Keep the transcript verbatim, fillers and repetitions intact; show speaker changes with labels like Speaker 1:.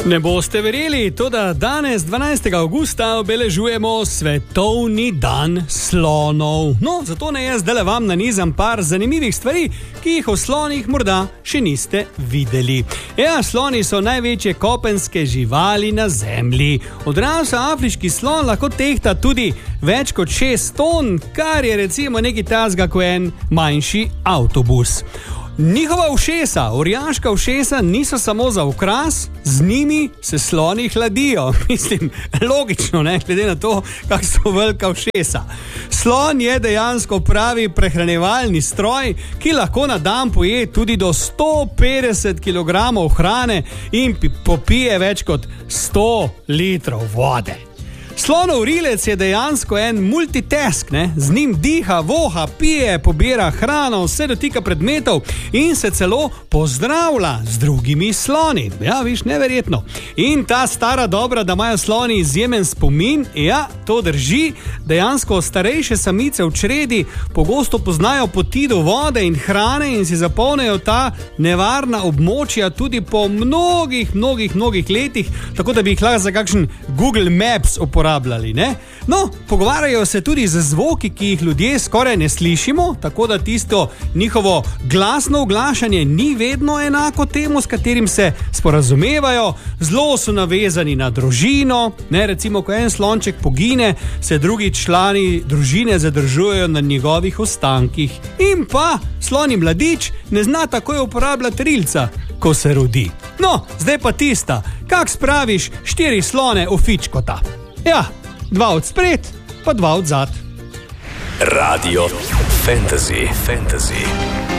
Speaker 1: Ne boste verjeli, to da danes, dvanajstega avgusta, obeležujemo svetovni dan slonov. No, zato ne jaz zdaj vam nanizam par zanimivih stvari, ki jih o slonih morda še niste videli. Ja, sloni so največje kopenske živali na zemlji. Odrasel afriški slon lahko tehta tudi več kot šest ton, kar je recimo nekaj tasga kot en manjši avtobus. Njihova ušesa, orjaška ušesa, niso samo za okras, z njimi se sloni hladijo. Mislim, logično, ne, glede na to, kak so velika ušesa. Slon je dejansko pravi prehranjevalni stroj, ki lahko na dan poje tudi do sto petdeset kilogramov hrane in popije več kot sto litrov vode. Slonov rilec je dejansko en multitask, ne? Z njim diha, voha, pije, pobira hrano, vse dotika predmetov in se celo pozdravlja z drugimi sloni. Ja, viš, neverjetno. In ta stara dobra, da imajo sloni izjemen spomin, ja, to drži. Dejansko starejše samice v čredi pogosto poznajo poti do vode in hrane in si zapolnijo ta nevarna območja tudi po mnogih, mnogih, mnogih letih, tako da bi jih lahko za kakšen Google Maps uporabljali. Ne? No, pogovarjajo se tudi z zvoki, ki jih ljudje skoraj ne slišimo, tako da tisto njihovo glasno oglašanje ni vedno enako temu, s katerim se sporazumevajo. Zelo so navezani na družino, ne? Recimo, ko en slonček pogine, se drugi člani družine zadržujejo na njegovih ostankih. In pa sloni mladič ne zna takoj uporabljati rilca, ko se rodi. No, zdaj pa tista, kak spraviš štiri slone v fičkota? Ja, dva od spred, pa dva od zad.
Speaker 2: Radio Fantasy, Fantasy.